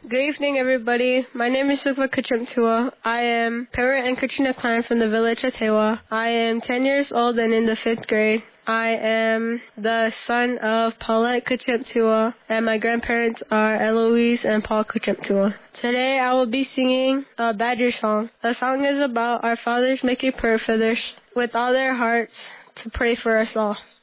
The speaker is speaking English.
Good evening, everybody. My name is Sukva Kachimtua. I am Parrot and Katrina Clan from the village of Tewa. I am 10 years old and in the 5th grade. I am the son of Paulette Kachimtua, and my grandparents are Eloise and Paul Kachimtua. Today I will be singing a Badger song. The song is about our fathers making prayer for with all their hearts to pray for us all.